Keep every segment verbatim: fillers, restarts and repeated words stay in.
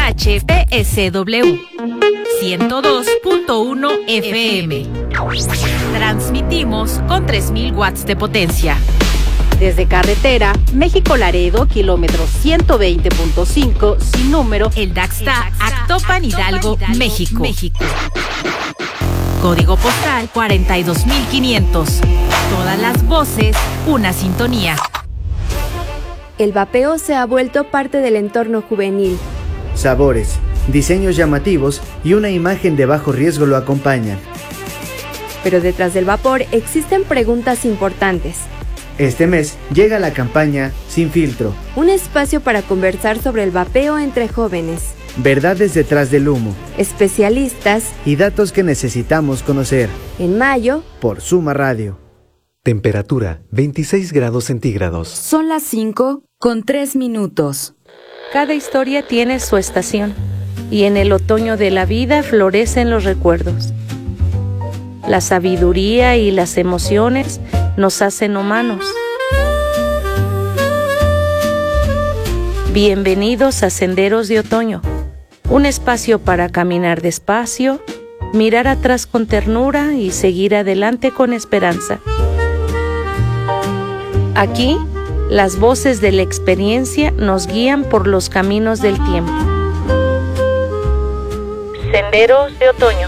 H P S W ciento dos punto uno F M. Transmitimos con tres mil watts de potencia. Desde carretera, México-Laredo, kilómetro ciento veinte punto cinco, sin número, el Daxta, Actopan, Hidalgo, México. México. Código postal cuarenta y dos mil quinientos. Todas las voces, una sintonía. El vapeo se ha vuelto parte del entorno juvenil. Sabores, diseños llamativos y una imagen de bajo riesgo lo acompañan. Pero detrás del vapor existen preguntas importantes. Este mes llega la campaña Sin Filtro. Un espacio para conversar sobre el vapeo entre jóvenes. Verdades detrás del humo. Especialistas. Y datos que necesitamos conocer. En mayo. Por Suma Radio. Temperatura veintiséis grados centígrados. Son las cinco con tres minutos. Cada historia tiene su estación. Y en el otoño de la vida florecen los recuerdos. La sabiduría y las emociones nos hacen humanos. Bienvenidos a Senderos de Otoño, un espacio para caminar despacio, mirar atrás con ternura y seguir adelante con esperanza. Aquí, las voces de la experiencia nos guían por los caminos del tiempo. Senderos de Otoño.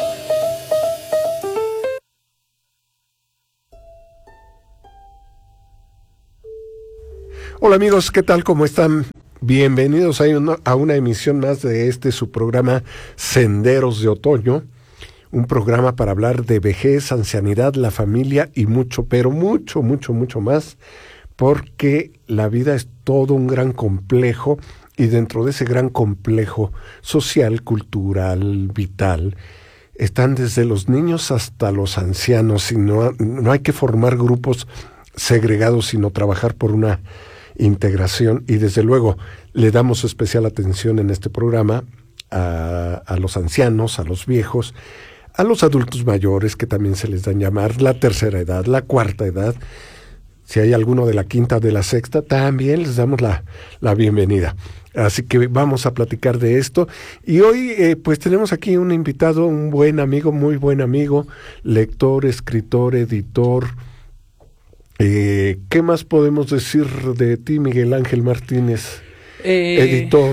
Hola amigos, ¿qué tal? ¿Cómo están? Bienvenidos a una, a una emisión más de este su programa Senderos de Otoño, un programa para hablar de vejez, ancianidad, la familia y mucho, pero mucho, mucho, mucho más, porque la vida es todo un gran complejo y dentro de ese gran complejo social, cultural, vital, están desde los niños hasta los ancianos y no, no hay que formar grupos segregados, sino trabajar por una integración y desde luego le damos especial atención en este programa a, a los ancianos, a los viejos, a los adultos mayores que también se les dan llamar, la tercera edad, la cuarta edad, si hay alguno de la quinta o de la sexta, también les damos la, la bienvenida. Así que vamos a platicar de esto y hoy eh, pues tenemos aquí un invitado, un buen amigo, muy buen amigo, lector, escritor, editor. Eh, ¿Qué más podemos decir de ti, Miguel Ángel Martínez? Eh, Editor,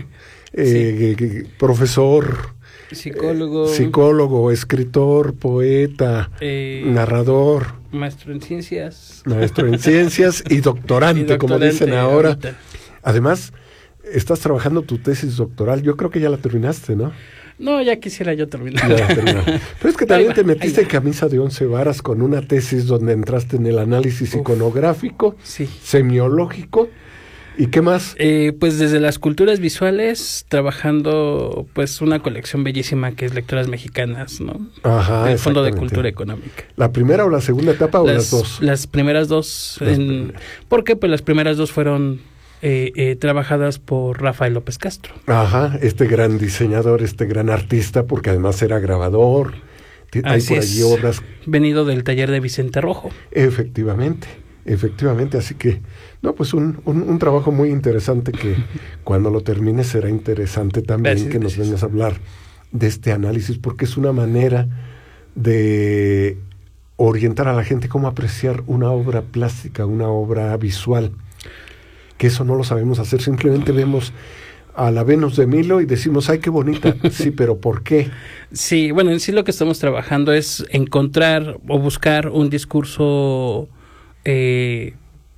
eh, sí. eh, profesor, psicólogo, eh, psicólogo, escritor, poeta, eh, narrador, maestro en ciencias, maestro en ciencias y doctorante, y doctorante como dicen ahora. Ahorita. Además, estás trabajando tu tesis doctoral. Yo creo que ya la terminaste, ¿no? No, ya quisiera yo terminar. Ya, Pero es que también va, te metiste en camisa de once varas con una tesis donde entraste en el análisis Uf, iconográfico, sí. semiológico, ¿y qué más? Eh, pues desde las culturas visuales, trabajando pues una colección bellísima que es Lecturas Mexicanas, ¿no? Ajá, el Fondo de Cultura Económica. ¿La primera o la segunda etapa o las, las dos? Las primeras dos. Las en, primeras. ¿Por qué? Pues las primeras dos fueron... Eh, eh, trabajadas por Rafael López Castro. Ajá, este gran diseñador, este gran artista, porque además era grabador. Hay Así por allí es, obras. Venido del taller de Vicente Rojo. Efectivamente, efectivamente, así que, no, pues un, un, un trabajo muy interesante que cuando lo termine será interesante también gracias, que nos gracias. vengas a hablar de este análisis, porque es una manera de orientar a la gente cómo apreciar una obra plástica, una obra visual. Que eso no lo sabemos hacer, simplemente vemos a la Venus de Milo y decimos, ¡ay, qué bonita! Sí, pero ¿por qué? Sí, bueno, en sí lo que estamos trabajando es encontrar o buscar un discurso eh,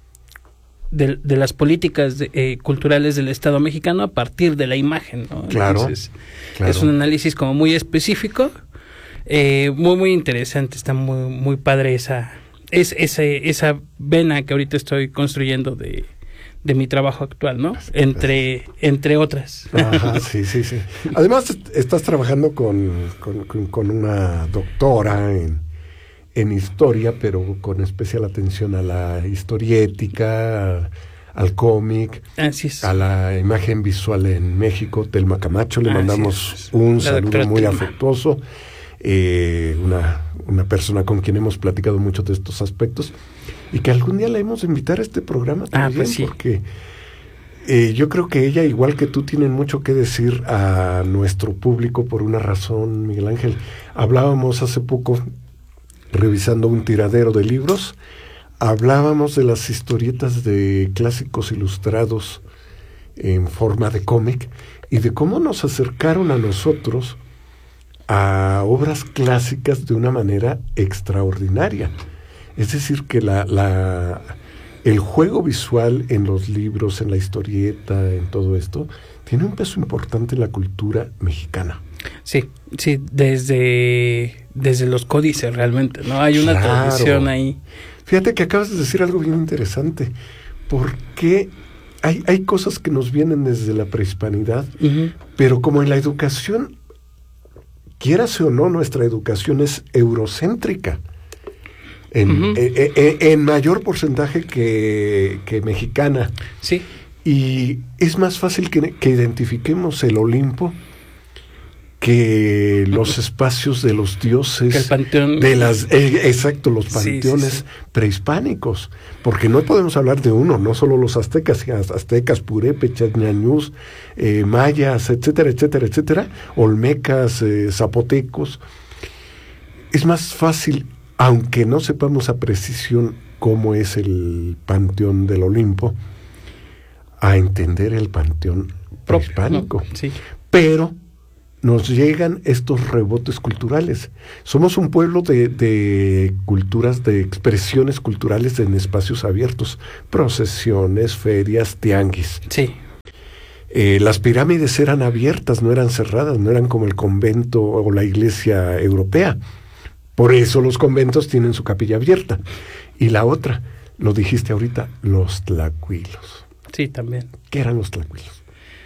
de, de las políticas de, eh, culturales del Estado mexicano a partir de la imagen, ¿no? Claro, Entonces, claro. Es un análisis como muy específico, eh, muy, muy interesante, está muy, muy padre esa, es, ese, esa vena que ahorita estoy construyendo de... de mi trabajo actual, ¿no? Entre entre otras. Ajá, sí, sí, sí. Además, estás trabajando con, con, con, con una doctora en, en historia, pero con especial atención a la historiética, a, al cómic, Así es. a la imagen visual en México. Telma Camacho, le Así mandamos es. un la saludo muy Telma. afectuoso. Eh, una, una persona con quien hemos platicado mucho de estos aspectos y que algún día la hemos de invitar a este programa también, ah, pues sí. porque Eh, yo creo que ella, igual que tú, tienen mucho que decir a nuestro público por una razón, Miguel Ángel. Hablábamos hace poco, revisando un tiradero de libros, hablábamos de las historietas de clásicos ilustrados en forma de cómic y de cómo nos acercaron a nosotros a obras clásicas de una manera extraordinaria. Es decir, que la... la el juego visual en los libros, en la historieta, en todo esto, tiene un peso importante en la cultura mexicana. Sí, sí, desde, desde los códices realmente, ¿no? Hay una Claro. tradición ahí. Fíjate que acabas de decir algo bien interesante, porque hay, hay cosas que nos vienen desde la prehispanidad, Uh-huh. pero como en la educación, quierase o no, nuestra educación es eurocéntrica. En, Uh-huh. eh, eh, en mayor porcentaje que, que mexicana. Sí. Y es más fácil que, que identifiquemos el Olimpo que los espacios de los dioses, Que el panteón. de las, eh, exacto, los Sí, panteones sí, sí. prehispánicos, porque no podemos hablar de uno, no solo los aztecas, aztecas, purépechas, ñañús, eh, mayas, etcétera, etcétera, etcétera, olmecas, eh, zapotecos. Es más fácil, aunque no sepamos a precisión cómo es el panteón del Olimpo, a entender el panteón Propio, prehispánico. ¿no? Sí. Pero nos llegan estos rebotes culturales. Somos un pueblo de, de culturas, de expresiones culturales en espacios abiertos, procesiones, ferias, tianguis. Sí. Eh, las pirámides eran abiertas, no eran cerradas, no eran como el convento o la iglesia europea. Por eso los conventos tienen su capilla abierta. Y la otra, lo dijiste ahorita, los tlacuilos. Sí, también. ¿Qué eran los tlacuilos?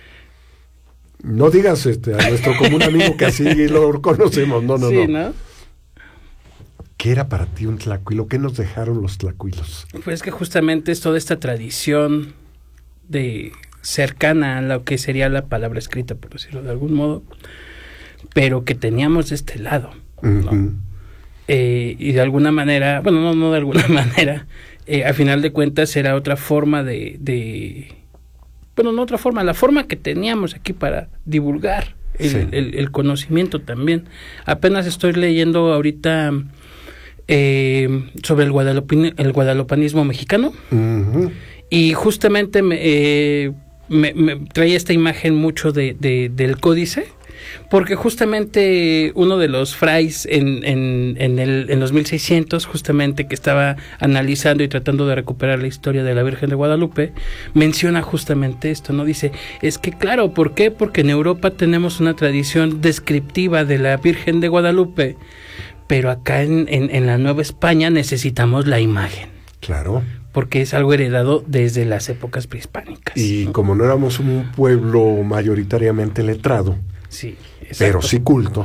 No digas este, a nuestro común amigo que así lo conocemos, no, no, sí, no. ¿no? ¿Qué era para ti un tlacuilo? ¿Qué nos dejaron los tlacuilos? Pues que justamente es toda esta tradición de cercana a lo que sería la palabra escrita, por decirlo de algún modo, pero que teníamos de este lado, ¿no? Uh-huh. Eh, y de alguna manera, bueno, no, no de alguna manera, eh, a final de cuentas era otra forma de, de, bueno, no otra forma, la forma que teníamos aquí para divulgar el, Sí. el, el conocimiento también. Apenas estoy leyendo ahorita eh, sobre el, guadalupin, el guadalupanismo mexicano, Uh-huh. y justamente me, eh, me, me traía esta imagen mucho de, de, del códice, porque justamente uno de los frailes en, en, en, el, en los mil seiscientos, justamente que estaba analizando y tratando de recuperar la historia de la Virgen de Guadalupe, menciona justamente esto, ¿no? Dice, es que claro, ¿por qué? Porque en Europa tenemos una tradición descriptiva de la Virgen de Guadalupe, pero acá en, en, en la Nueva España necesitamos la imagen. Claro. Porque es algo heredado desde las épocas prehispánicas. Y ¿no? como no éramos un pueblo mayoritariamente letrado, Sí, exacto. pero sí culto,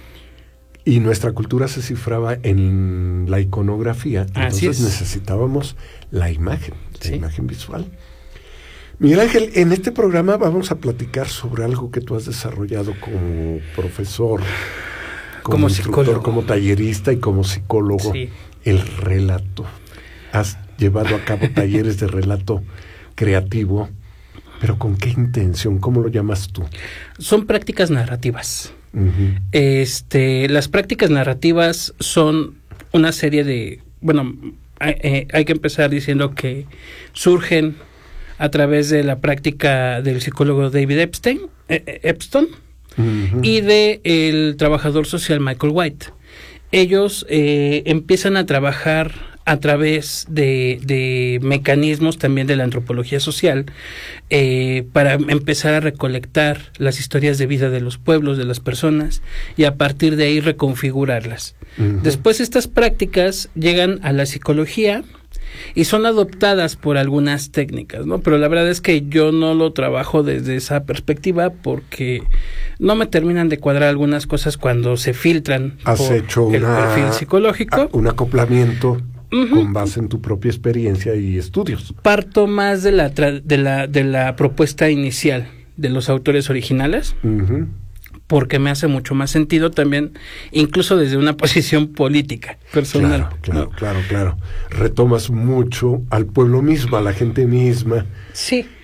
y nuestra cultura se cifraba en la iconografía, Así entonces es. necesitábamos la imagen, la Sí. imagen visual. Miguel Ángel, en este programa vamos a platicar sobre algo que tú has desarrollado como profesor, como, Como instructor, psicólogo. como tallerista y como psicólogo, Sí. el relato. Has llevado a cabo talleres de relato creativo, pero ¿con qué intención? ¿Cómo lo llamas tú? Son prácticas narrativas. Uh-huh. Este, las prácticas narrativas son una serie de, bueno, hay, eh, hay que empezar diciendo que surgen a través de la práctica del psicólogo David Epstein, eh, Epstein Uh-huh. y de el trabajador social Michael White. Ellos eh, empiezan a trabajar a través de, de mecanismos también de la antropología social eh, para empezar a recolectar las historias de vida de los pueblos, de las personas, y a partir de ahí reconfigurarlas. Uh-huh. Después estas prácticas llegan a la psicología y son adoptadas por algunas técnicas, ¿no? Pero la verdad es que yo no lo trabajo desde esa perspectiva porque no me terminan de cuadrar algunas cosas cuando se filtran Has por hecho el una, perfil psicológico. a- un acoplamiento Ujú. con base en tu propia experiencia y estudios. Parto más de la, tra- de la de la propuesta inicial de los autores originales, Uh-huh. porque me hace mucho más sentido también, incluso desde una posición política, personal. Claro, claro, ¿no? claro, claro. Retomas mucho al pueblo mismo, a la gente misma. Sí.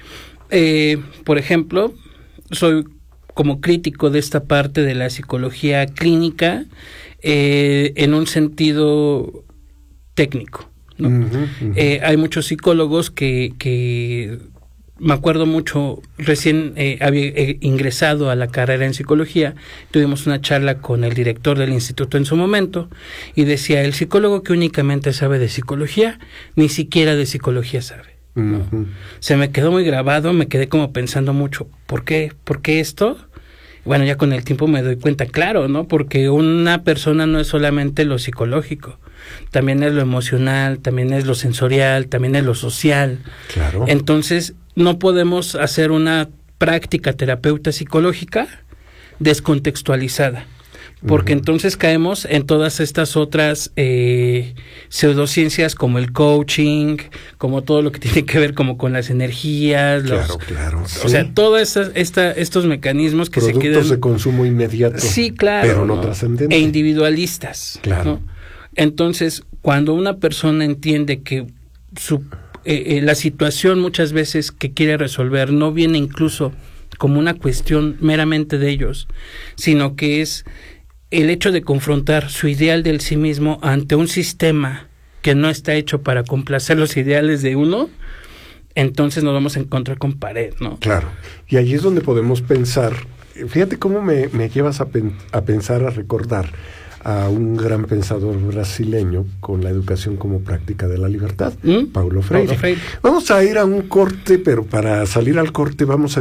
eh, por ejemplo, soy como crítico de esta parte de la psicología clínica eh, en un sentido técnico, ¿no? Uh-huh, uh-huh. Eh, hay muchos psicólogos que, que me acuerdo mucho, recién eh, había eh, ingresado a la carrera en psicología, tuvimos una charla con el director del instituto en su momento, y decía, el psicólogo que únicamente sabe de psicología, ni siquiera de psicología sabe. ¿No? Uh-huh. Se me quedó muy grabado, me quedé como pensando mucho, ¿por qué? ¿Por qué esto? Bueno, ya con el tiempo me doy cuenta, claro, ¿no? Porque una persona no es solamente lo psicológico, también es lo emocional, también es lo sensorial, también es lo social. Claro. Entonces, no podemos hacer una práctica terapeuta psicológica descontextualizada, porque uh-huh. entonces caemos en todas estas otras eh, pseudociencias como el coaching, como todo lo que tiene que ver como con las energías, claro, los, claro, o sí. sea, todos esta, esta, estos mecanismos que productos se quedan de consumo inmediato, sí, claro, pero no, ¿no? trascendentes e individualistas, claro. ¿no? Entonces, cuando una persona entiende que su eh, eh, la situación muchas veces que quiere resolver no viene incluso como una cuestión meramente de ellos, sino que es el hecho de confrontar su ideal del sí mismo ante un sistema que no está hecho para complacer los ideales de uno, entonces nos vamos a encontrar con pared, ¿no? Claro, y ahí es donde podemos pensar, fíjate cómo me, me llevas a, pen, a pensar, a recordar a un gran pensador brasileño con la educación como práctica de la libertad, ¿Mm? Paulo Freire. Paulo Freire. Vamos a ir a un corte, pero para salir al corte vamos a